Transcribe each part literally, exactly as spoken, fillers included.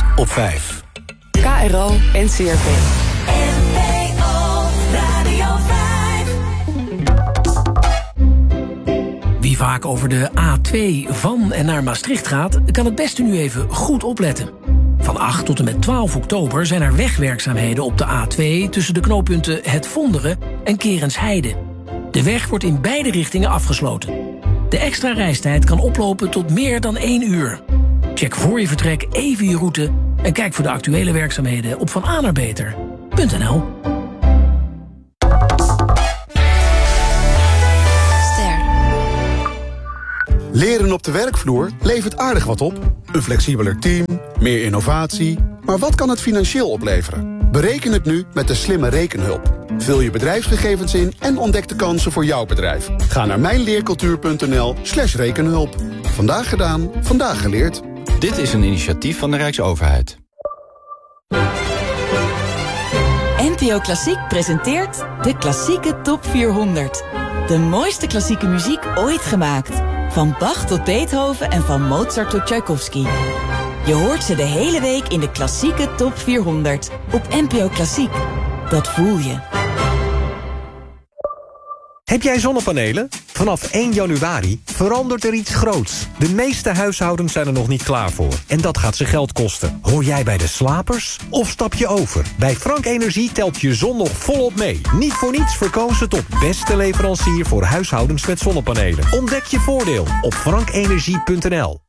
op vijf. K R O en C R V. N P O Radio vijf. Wie vaak over de A twee van en naar Maastricht gaat, kan het beste nu even goed opletten. Van acht tot en met twaalf oktober zijn er wegwerkzaamheden op de A twee... tussen de knooppunten Het Vonderen en Kerensheide. De weg wordt in beide richtingen afgesloten. De extra reistijd kan oplopen tot meer dan één uur. Check voor je vertrek even je route en kijk voor de actuele werkzaamheden op van a naar beter punt n l. Leren op de werkvloer levert aardig wat op. Een flexibeler team, meer innovatie. Maar wat kan het financieel opleveren? Bereken het nu met de slimme rekenhulp. Vul je bedrijfsgegevens in en ontdek de kansen voor jouw bedrijf. Ga naar mijnleercultuur.nl slash rekenhulp. Vandaag gedaan, vandaag geleerd. Dit is een initiatief van de Rijksoverheid. N P O Klassiek presenteert de klassieke top vierhonderd. De mooiste klassieke muziek ooit gemaakt. Van Bach tot Beethoven en van Mozart tot Tchaikovsky. Je hoort ze de hele week in de klassieke top vierhonderd. Op N P O Klassiek. Dat voel je. Heb jij zonnepanelen? Vanaf één januari verandert er iets groots. De meeste huishoudens zijn er nog niet klaar voor. En dat gaat ze geld kosten. Hoor jij bij de slapers? Of stap je over? Bij Frank Energie telt je zon nog volop mee. Niet voor niets verkozen tot beste leverancier voor huishoudens met zonnepanelen. Ontdek je voordeel op frankenergie punt n l.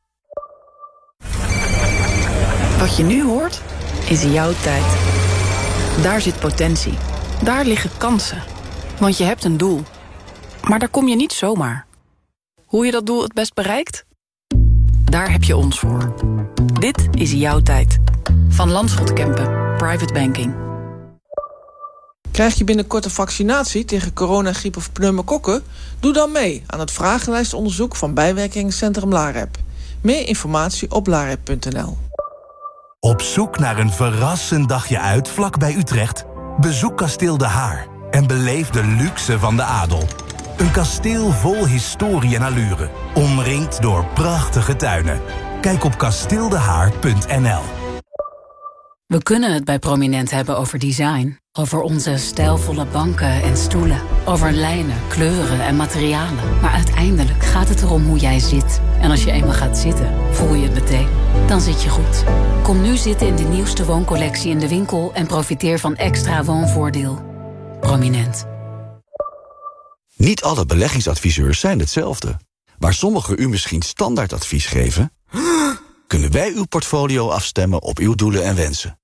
Wat je nu hoort, is jouw tijd. Daar zit potentie. Daar liggen kansen. Want je hebt een doel. Maar daar kom je niet zomaar. Hoe je dat doel het best bereikt? Daar heb je ons voor. Dit is jouw tijd. Van Landschot Kempen. Private Banking. Krijg je binnenkort een vaccinatie tegen corona, griep of pneumokokken? Doe dan mee aan het vragenlijstonderzoek van bijwerkingscentrum LAREP. Meer informatie op larep punt n l. Op zoek naar een verrassend dagje uit vlak bij Utrecht? Bezoek Kasteel De Haar en beleef de luxe van de adel. Een kasteel vol historie en allure, omringd door prachtige tuinen. Kijk op kasteel de haar punt n l. We kunnen het bij Prominent hebben over design. Over onze stijlvolle banken en stoelen. Over lijnen, kleuren en materialen. Maar uiteindelijk gaat het erom hoe jij zit. En als je eenmaal gaat zitten, voel je het meteen. Dan zit je goed. Kom nu zitten in de nieuwste wooncollectie in de winkel... en profiteer van extra woonvoordeel. Prominent. Niet alle beleggingsadviseurs zijn hetzelfde. Waar sommigen u misschien standaardadvies geven... kunnen wij uw portfolio afstemmen op uw doelen en wensen.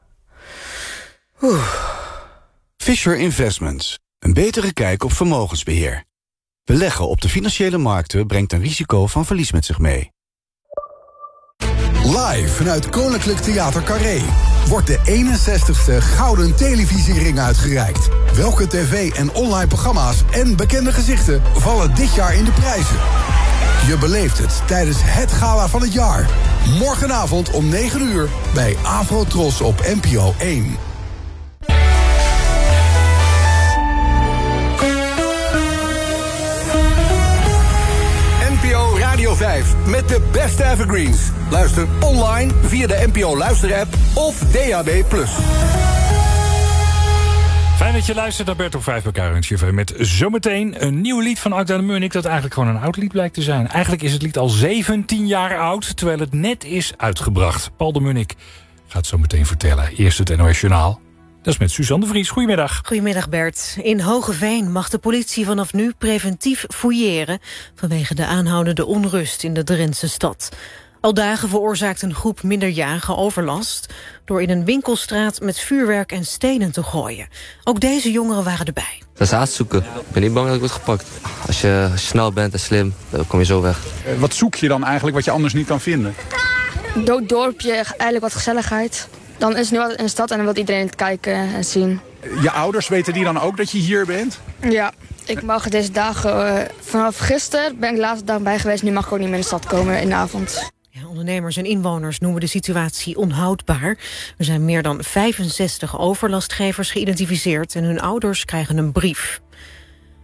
Oeh. Fisher Investments. Een betere kijk op vermogensbeheer. Beleggen op de financiële markten brengt een risico van verlies met zich mee. Live vanuit Koninklijk Theater Carré wordt de eenenzestigste Gouden Televisiering uitgereikt. Welke tv- en online programma's en bekende gezichten vallen dit jaar in de prijzen? Je beleeft het tijdens het gala van het jaar. Morgenavond om negen uur bij Afrotros op N P O één. N P O Radio vijf met de beste evergreens. Luister online via de N P O Luister-app of D A B plus. Fijn dat je luistert naar Bert op vijf bij K R O met zometeen een nieuw lied van Akda de Munnik dat eigenlijk gewoon een oud lied blijkt te zijn. Eigenlijk is het lied al zeventien jaar oud, terwijl het net is uitgebracht. Paul de Munnik gaat zo meteen vertellen. Eerst het N O S Journaal. Dat is met Suzanne de Vries. Goedemiddag. Goedemiddag Bert. In Hogeveen mag de politie vanaf nu preventief fouilleren vanwege de aanhoudende onrust in de Drentse stad. Al dagen veroorzaakt een groep minderjarigen overlast door in een winkelstraat met vuurwerk en stenen te gooien. Ook deze jongeren waren erbij. Dat is uitzoeken. Ik ben niet bang dat ik word gepakt. Als je, als je snel bent en slim, dan kom je zo weg. Wat zoek je dan eigenlijk wat je anders niet kan vinden? Dood dorpje, eigenlijk wat gezelligheid. Dan is het nu wat in de stad en dan wil iedereen het kijken en zien. Je ouders, weten die dan ook dat je hier bent? Ja, ik mag deze dagen... Uh, vanaf gisteren ben ik de laatste dag bij geweest. Nu mag ik ook niet meer in de stad komen in de avond. Ja, ondernemers en inwoners noemen de situatie onhoudbaar. Er zijn meer dan vijfenzestig overlastgevers geïdentificeerd en hun ouders krijgen een brief.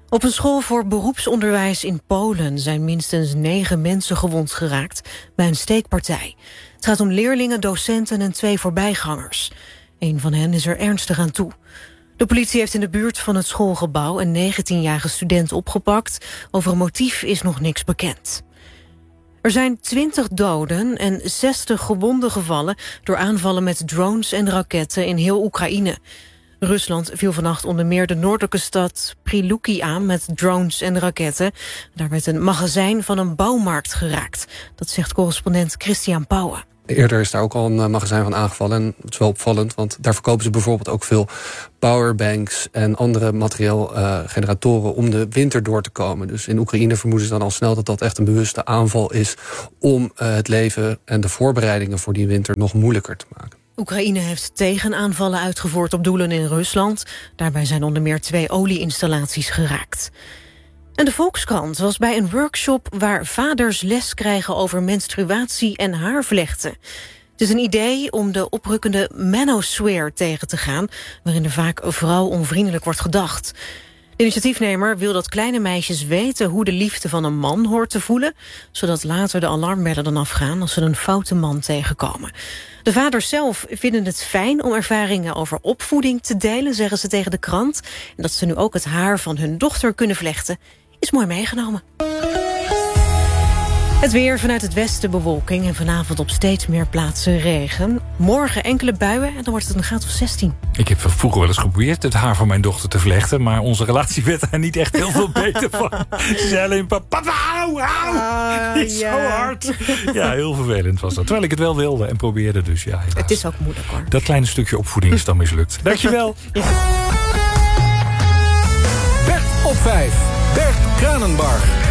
Op een school voor beroepsonderwijs in Polen zijn minstens negen mensen gewond geraakt bij een steekpartij. Het gaat om leerlingen, docenten en twee voorbijgangers. Een van hen is er ernstig aan toe. De politie heeft in de buurt van het schoolgebouw een negentienjarige student opgepakt. Over een motief is nog niks bekend. Er zijn twintig doden en zestig gewonden gevallen door aanvallen met drones en raketten in heel Oekraïne. Rusland viel vannacht onder meer de noordelijke stad Prilupki aan met drones en raketten. Daar werd een magazijn van een bouwmarkt geraakt. Dat zegt correspondent Christian Pauwen. Eerder is daar ook al een magazijn van aangevallen. En het is wel opvallend, want daar verkopen ze bijvoorbeeld ook veel powerbanks en andere materieel uh, generatoren om de winter door te komen. Dus in Oekraïne vermoeden ze dan al snel dat dat echt een bewuste aanval is om uh, het leven en de voorbereidingen voor die winter nog moeilijker te maken. Oekraïne heeft tegenaanvallen uitgevoerd op doelen in Rusland. Daarbij zijn onder meer twee olieinstallaties geraakt. En de Volkskrant was bij een workshop waar vaders les krijgen over menstruatie en haarvlechten. Het is een idee om de oprukkende manoswear tegen te gaan, waarin er vaak vrouwonvriendelijk wordt gedacht. De initiatiefnemer wil dat kleine meisjes weten hoe de liefde van een man hoort te voelen, zodat later de alarmbellen dan afgaan als ze een foute man tegenkomen. De vaders zelf vinden het fijn om ervaringen over opvoeding te delen, zeggen ze tegen de krant. En dat ze nu ook het haar van hun dochter kunnen vlechten, is mooi meegenomen. Het weer vanuit het westen bewolking en vanavond op steeds meer plaatsen regen. Morgen enkele buien en dan wordt het een graad of zestien. Ik heb vroeger wel eens geprobeerd het haar van mijn dochter te vlechten, maar onze relatie werd daar niet echt heel veel beter van. Ze zei alleen, papa, auw, auw, Ah, niet ja. zo hard. Ja, heel vervelend was dat. Terwijl ik het wel wilde en probeerde dus, ja. Helaas. Het is ook moeilijk hoor. Dat kleine stukje opvoeding is dan mislukt. Dankjewel. Bert op vijf. Bert Kranenbarg.